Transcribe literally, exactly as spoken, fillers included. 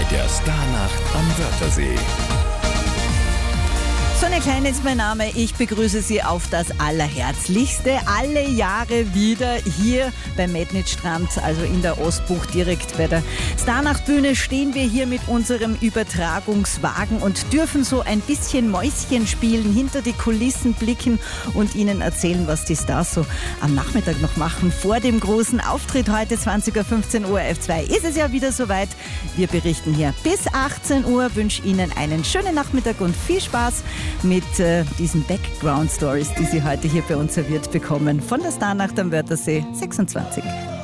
der Starnacht am Wörthersee. Sonja Klein ist mein Name. Ich begrüße Sie auf das Allerherzlichste. Alle Jahre wieder hier beim Metnitzstrand, also in der Ostbucht, direkt bei der Starnachtbühne, stehen wir hier mit unserem Übertragungswagen und dürfen so ein bisschen Mäuschen spielen, hinter die Kulissen blicken und Ihnen erzählen, was die Stars so am Nachmittag noch machen. Vor dem großen Auftritt heute zwanzig Uhr fünfzehn O R F zwei ist es ja wieder soweit. Wir berichten hier bis achtzehn Uhr, wünsche Ihnen einen schönen Nachmittag und viel Spaß mit äh, diesen Background-Stories, die Sie heute hier bei uns serviert bekommen von der Starnacht am Wörthersee sechsundzwanzig.